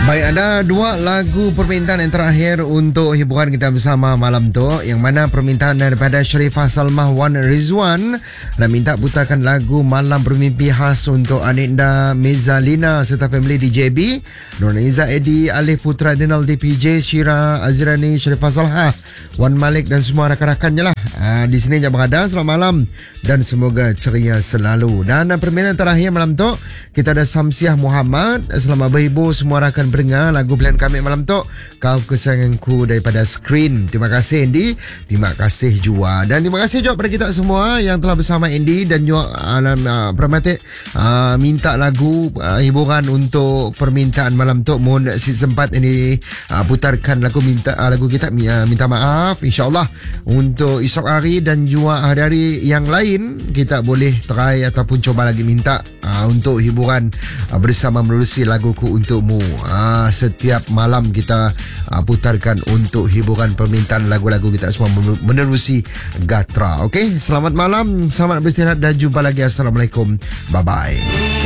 Baik, ada dua lagu permintaan yang terakhir untuk hiburan kita bersama malam tu. Yang mana permintaan daripada Sharifah Salmah Wan Rizwan dan minta putarkan lagu Malam Bermimpi khas untuk Aninda Mezalina serta family DJB, Nurniza Edi, Alif Putra Dinal DPJ, Syira Azirani, Sharifah Salha, Wan Malik dan semua rakan-rakannya lah. Di sini yang berada, selamat malam dan semoga ceria selalu. Dan permintaan terakhir malam tu kita ada Samsiah Muhammad. Selamat berhibur semua rakan pendengar lagu pilihan kami malam tu, Kau Kesayanganku daripada Screen. Terima kasih Andy, terima kasih Jua, dan terima kasih juga kepada kita semua yang telah bersama Andy dan juga Pramatik minta lagu hiburan untuk permintaan malam tu. Mohon si sempat ini putarkan lagu kita minta maaf. InsyaAllah untuk esok hari dan juga hari-hari yang lain kita boleh try ataupun cuba lagi minta untuk hiburan bersama menerusi laguku untukmu. Setiap malam kita putarkan untuk hiburan permintaan lagu-lagu kita semua menerusi Gatra. Okey, selamat malam, selamat beristirahat dan jumpa lagi. Assalamualaikum, bye bye.